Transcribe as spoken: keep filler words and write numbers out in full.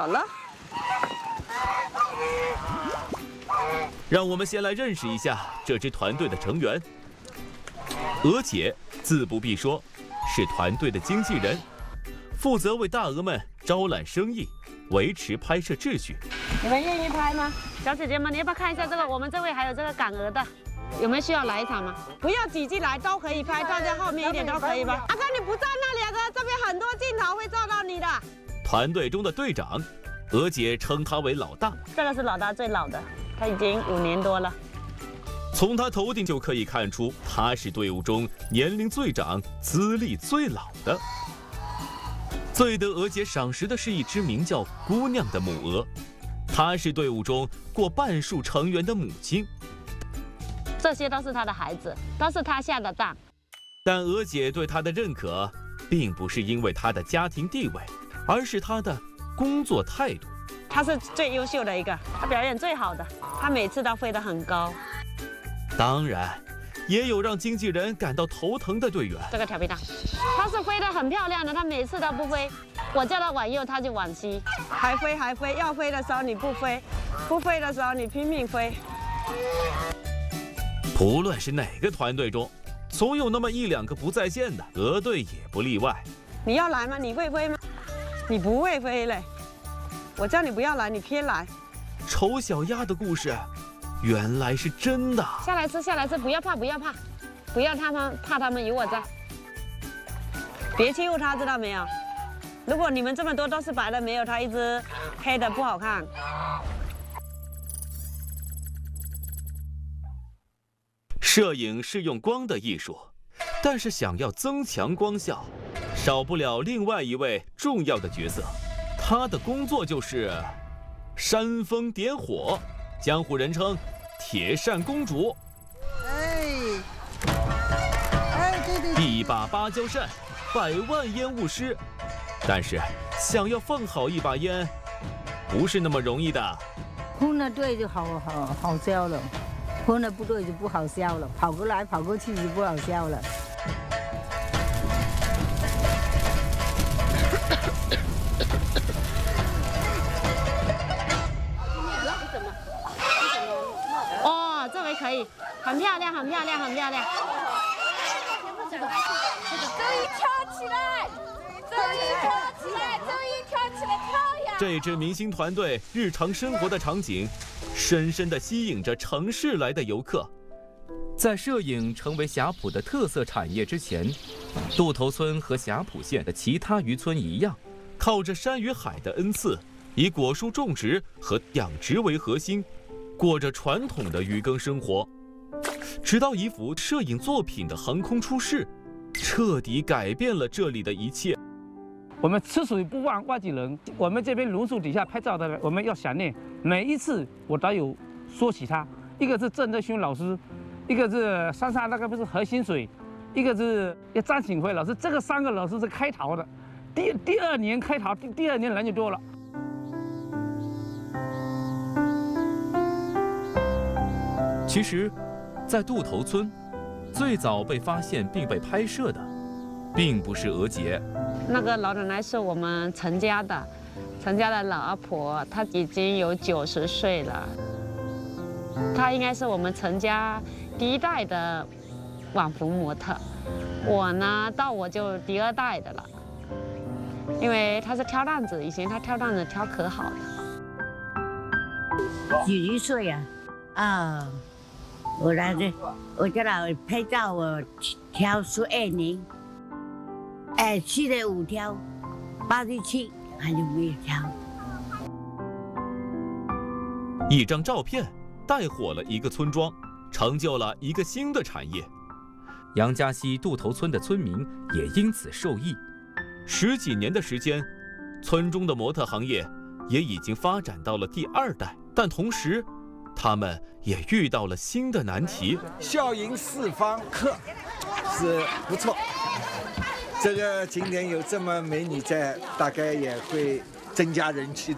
好了。 让我们先来认识一下这支团队的成员。娥姐自不必说，是团队的经纪人，负责为大鹅们招揽生意，维持拍摄秩序。 你们愿意拍吗？小姐姐们，你要不要看一下这个？我们这位还有这个赶鹅的，有没有需要来一场吗？不要挤进来，都可以拍，站在后面一点都可以吧？阿哥，你不站那里，阿哥，这边很多镜头会照到你的。 团队中的队长，娥姐称他为老大。 这个是老大最老的，他已经五年多了。 从他头顶就可以看出，他是队伍中年龄最长、资历最老的。最得娥姐赏识的是一只名叫姑娘的母鹅，她是队伍中过半数成员的母亲。 这些都是他的孩子，都是他下的蛋。 但娥姐对他的认可，并不是因为他的家庭地位，而是他的工作态度。 他是最优秀的一个，他表演最好的，他每次都飞得很高。 当然，也有让经纪人感到头疼的队员。 这个调皮蛋，他是飞得很漂亮的，他每次都不飞，我叫他往右，他就往西，还飞还飞，要飞的时候你不飞，不飞的时候你拼命飞。 不论是哪个团队中，总有那么一两个不在线的，鹅队也不例外。 你要来吗？你会飞吗？你不会飞嘞，我叫你不要来，你偏来。 丑小鸭的故事，原来是真的。 下来吃，下来吃，不要怕，不要怕，不要他们怕他们有我在。别欺负他，知道没有？如果你们这么多都是白的，没有他一只黑的不好看。 摄影是用光的艺术，但是想要增强光效，少不了另外一位重要的角色。他的工作就是煽风点火，江湖人称铁扇公主。 哎，哎，对对。 一把芭蕉扇，百万烟雾师。但是想要放好一把烟，不是那么容易的。 混了队就好好好笑了。混了不对就不好笑了，跑过来跑过去就不好笑了。 哦，这位可以，很漂亮，很漂亮，很漂亮。这个，这个， 周一跳起来，周一跳起来，周一跳起来，跳呀！ 这支明星团队日常生活的场景，深深地吸引着城市来的游客。在摄影成为霞浦的特色产业之前，渡头村和霞浦县的其他渔村一样，靠着山与海的恩赐，以果树种植和养殖为核心，过着传统的渔耕生活。直到一幅摄影作品的横空出世，彻底改变了这里的一切。 我们吃水不忘外地人，我们这边榕树底下拍照的人，我们要想念每一次我都有说起他。一个是郑德勋老师，一个是山上那个不是何新水，一个是张景辉老师，这个三个老师是开桃的。第第二年开桃，第第二年人就多了。 其实，在渡头村，最早被发现并被拍摄的，并不是娥姐。 那个老奶奶是我们陈家的，陈家的老阿婆，她已经有九十岁了。她应该是我们陈家第一代的网服模特。我呢，到我就第二代的了，因为她是挑担子，以前她挑担子挑可好了。 几岁呀？啊，我来这，我叫他拍照，我挑十二年。哎，去了五条，八十七还有没有挑？ 一张照片带火了一个村庄，成就了一个新的产业。杨家溪渡头村的村民也因此受益。十几年的时间，村中的模特行业也已经发展到了第二代，但同时，他们也遇到了新的难题。 笑迎四方客是不错。这个景点有这么美女在，大概也会增加人气的。